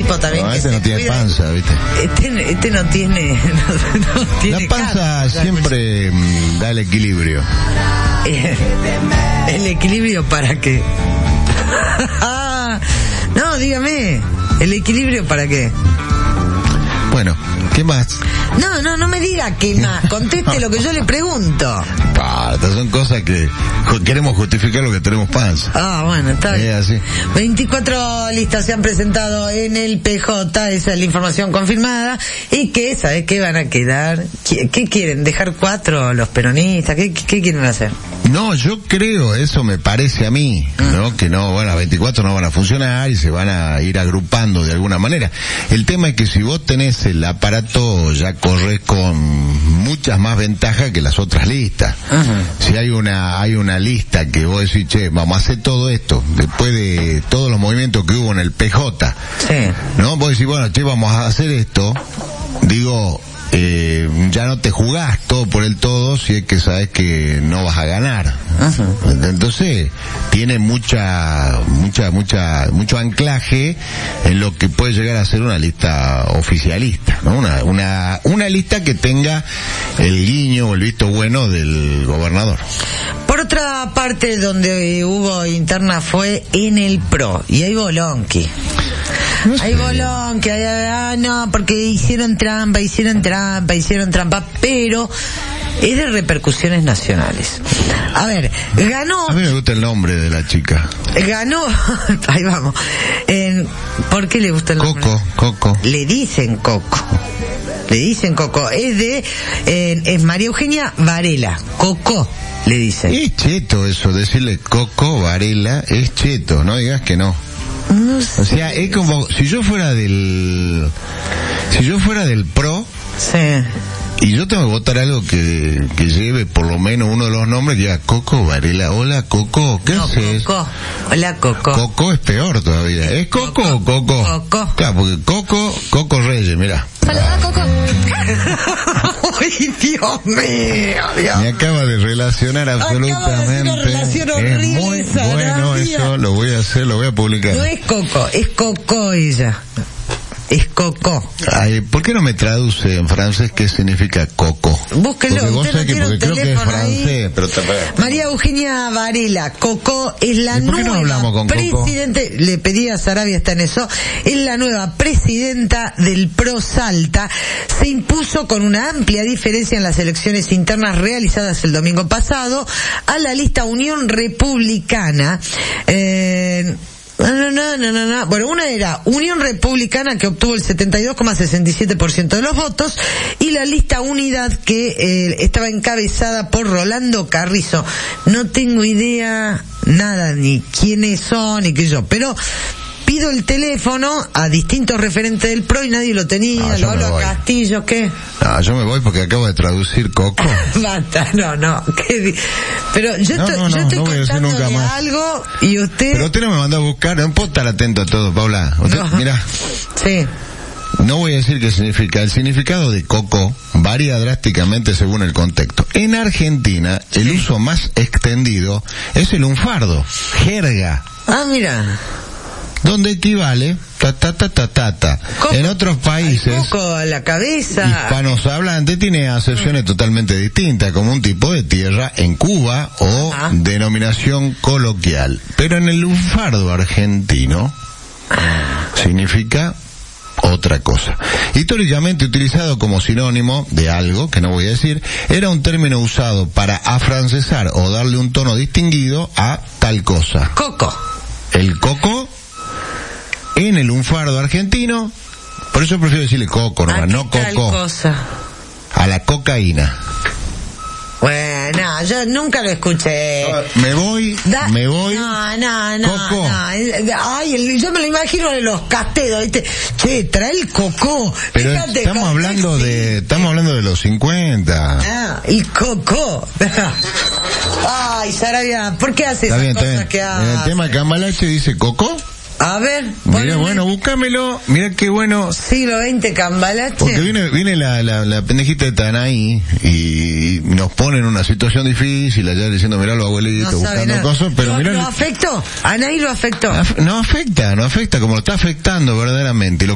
tipo también No, que este no tiene panza, ¿viste? Este no tiene... no tiene la panza cara, siempre da el equilibrio. ¿El equilibrio para qué? No, dígame, ¿el equilibrio para qué? Bueno, ¿qué más? No me diga qué más, conteste lo que yo le pregunto. Estas son cosas que queremos justificar lo que tenemos panza. Bueno, está bien. Así. 24 listas se han presentado en el PJ, esa es la información confirmada. ¿Y qué? ¿Sabes qué van a quedar? ¿Qué quieren? ¿Dejar 4 los peronistas? ¿Qué quieren hacer? No, yo creo, eso me parece a mí, ¿no? Que no, bueno, 24 no van a funcionar y se van a ir agrupando de alguna manera. El tema es que si vos tenés el aparato, ya corres con muchas más ventajas que las otras listas. Si hay una lista que vos decís, che, vamos a hacer todo esto, después de todos los movimientos que hubo en el PJ, ¿no? Vos decís, bueno, che, vamos a hacer esto, digo, ya no te jugás todo por el todo si es que sabes que no vas a ganar. Entonces tiene mucho anclaje en lo que puede llegar a ser una lista oficialista, ¿no? Una lista que tenga el guiño o el visto bueno del gobernador. Por otra parte, donde hubo interna fue en el PRO, y hay bolonqui. Hay bolonqui, no, porque hicieron trampa, pero es de repercusiones nacionales. A ver, ganó... A mí me gusta el nombre de la chica. Ganó... Ahí vamos. ¿Por qué le gusta el nombre? Coco. Le dicen Coco. Es María Eugenia Varela. Coco, le dicen. Es cheto eso, decirle Coco Varela, es cheto, no digas que no. No sé. O sea, es como si yo fuera del PRO, sí, y yo tengo que votar algo que lleve por lo menos uno de los nombres, ya Coco Varela. Hola Coco, ¿qué haces? Coco. Hola Coco. Coco es peor todavía. ¿Es Coco o Coco? Coco. Claro, porque Coco Reyes, mirá. Saluda Coco. Ay, Dios mío, Dios. Me acaba de relacionar absolutamente. Una relación horrible, es muy Sarabia. bueno eso, lo voy a hacer, lo voy a publicar. No es Coco, es Coco ella. Es Coco. Ay, ¿por qué no me traduce en francés qué significa Coco? Búsquelo, porque usted no tiene un creo que es teléfono francés, ahí. pero María Eugenia Varela, Coco es la ¿por qué no hablamos nueva con Coco? presidente, le pedí a Sarabia, está en eso, es la nueva presidenta del PRO Salta, se impuso con una amplia diferencia en las elecciones internas realizadas el domingo pasado a la lista Unión Republicana. No. Bueno, una era Unión Republicana, que obtuvo el 72,67% de los votos, y la lista Unidad, que estaba encabezada por Rolando Carrizo. No tengo idea nada, ni quiénes son, ni qué yo, pero pido el teléfono a distintos referentes del PRO y nadie lo tenía. Lo hablo a Castillo, ¿qué? No, yo me voy porque acabo de traducir Coco. Basta, no. Pero yo estoy contando de más algo y usted... Pero usted no me mandó a buscar, no puedo estar atento a todo, Paula. Usted, mira. Sí. No voy a decir qué significa. El significado de Coco varía drásticamente según el contexto. En Argentina, el uso más extendido es el lunfardo, jerga. Mira. Donde equivale ta. En otros países Coco a la cabeza. hispanos hablantes tiene acepciones totalmente distintas, como un tipo de tierra en Cuba o denominación coloquial. Pero en el lunfardo argentino significa otra cosa. Históricamente utilizado como sinónimo de algo, que no voy a decir, era un término usado para afrancesar o darle un tono distinguido a tal cosa. Coco. El coco en el lunfardo argentino, por eso prefiero decirle Coco nomás, no Coco. Cosa? A la cocaína. Bueno, yo nunca lo escuché. Me voy. No. Coco. Ay, yo me lo imagino de los castedos, ¿viste? Che, trae el Coco. Pero fíjate, estamos hablando de los 50. El Coco. Ay, Sarabia, ¿por qué hace esas cosas que hace? En el tema Cambalache dice Coco. A ver, mira, bueno, búscamelo, mira qué bueno. Siglo XX Cambalache. Porque viene la pendejita de Tanaí y nos pone en una situación difícil allá diciendo, mirá los abuelitos buscando cosas, pero mirá. ¿Lo afectó? Anaí lo afectó. No afecta como lo está afectando verdaderamente.